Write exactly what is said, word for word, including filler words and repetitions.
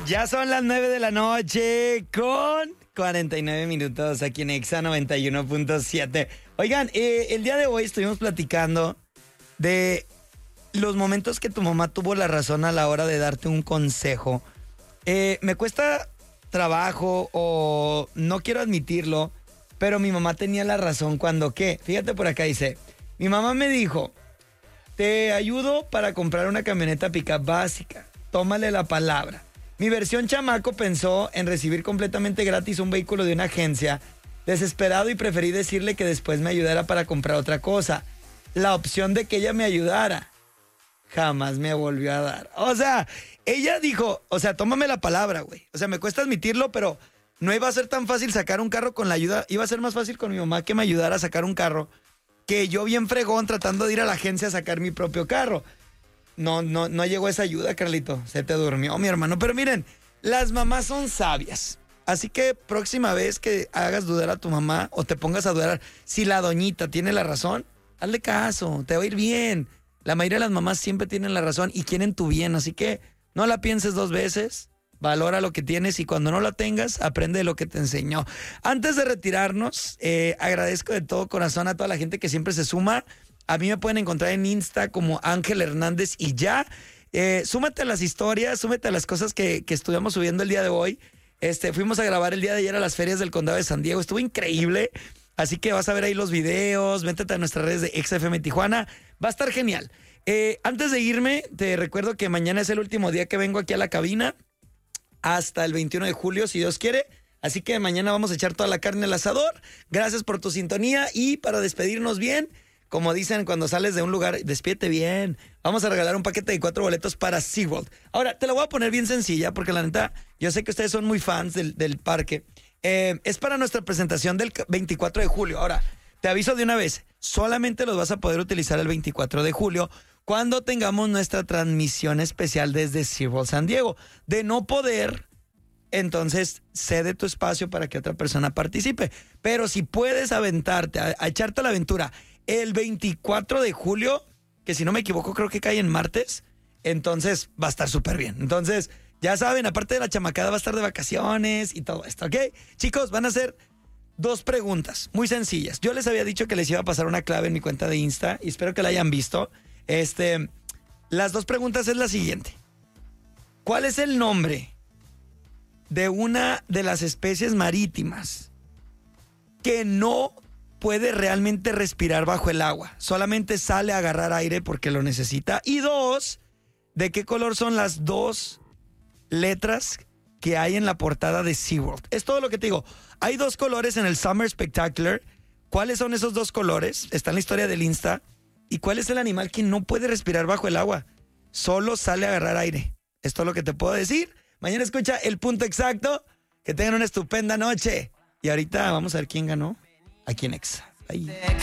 Ya son las nueve de la noche con cuarenta y nueve minutos aquí en Exa noventa y uno punto siete. Oigan, eh, el día de hoy estuvimos platicando de los momentos que tu mamá tuvo la razón a la hora de darte un consejo. Eh, me cuesta trabajo o no quiero admitirlo, pero mi mamá tenía la razón cuando qué. Fíjate por acá dice, mi mamá me dijo, te ayudo para comprar una camioneta pick-up básica, tómale la palabra. Mi versión chamaco pensó en recibir completamente gratis un vehículo de una agencia, desesperado, y preferí decirle que después me ayudara para comprar otra cosa. La opción de que ella me ayudara jamás me volvió a dar. O sea, ella dijo, o sea, tómame la palabra, güey. O sea, me cuesta admitirlo, pero no iba a ser tan fácil sacar un carro con la ayuda. Iba a ser más fácil con mi mamá que me ayudara a sacar un carro que yo bien fregón tratando de ir a la agencia a sacar mi propio carro. No, no, no llegó esa ayuda, Carlito. Se te durmió, mi hermano. Pero miren, las mamás son sabias. Así que próxima vez que hagas dudar a tu mamá o te pongas a dudar si la doñita tiene la razón, hazle caso, te va a ir bien. La mayoría de las mamás siempre tienen la razón y quieren tu bien. Así que no la pienses dos veces, valora lo que tienes y cuando no la tengas, aprende de lo que te enseñó. Antes de retirarnos, eh, agradezco de todo corazón a toda la gente que siempre se suma. A mí me pueden encontrar en Insta como Ángel Hernández y ya. Eh, súmate a las historias, súmate a las cosas que, que estuvimos subiendo el día de hoy. Este, fuimos a grabar el día de ayer a las ferias del Condado de San Diego. Estuvo increíble. Así que vas a ver ahí los videos. Métete a nuestras redes de X F M Tijuana. Va a estar genial. Eh, antes de irme, te recuerdo que mañana es el último día que vengo aquí a la cabina. Hasta el veintiuno de julio, si Dios quiere. Así que mañana vamos a echar toda la carne al asador. Gracias por tu sintonía. Y para despedirnos bien, como dicen cuando sales de un lugar, despídete bien. Vamos a regalar un paquete de cuatro boletos para SeaWorld. Ahora, te la voy a poner bien sencilla porque la neta, yo sé que ustedes son muy fans del, del parque. Eh, es para nuestra presentación del veinticuatro de julio. Ahora, te aviso de una vez, solamente los vas a poder utilizar el veinticuatro de julio cuando tengamos nuestra transmisión especial desde SeaWorld San Diego. De no poder, entonces cede tu espacio para que otra persona participe. Pero si puedes aventarte, a, a echarte la aventura el veinticuatro de julio, que si no me equivoco creo que cae en martes, entonces va a estar súper bien. Entonces, ya saben, aparte de la chamacada va a estar de vacaciones y todo esto, ¿ok? Chicos, van a ser dos preguntas muy sencillas. Yo les había dicho que les iba a pasar una clave en mi cuenta de Insta y espero que la hayan visto. Este, las dos preguntas es la siguiente. ¿Cuál es el nombre de una de las especies marítimas que no puede realmente respirar bajo el agua? Solamente sale a agarrar aire porque lo necesita. Y dos, ¿de qué color son las dos letras que hay en la portada de SeaWorld? Es todo lo que te digo. Hay dos colores en el Summer Spectacular. ¿Cuáles son esos dos colores? Está en la historia del Insta. ¿Y cuál es el animal que no puede respirar bajo el agua? Solo sale a agarrar aire. Es todo lo que te puedo decir. Mañana escucha el punto exacto. Que tengan una estupenda noche. Y ahorita vamos a ver quién ganó aquí en Exa. Ahí.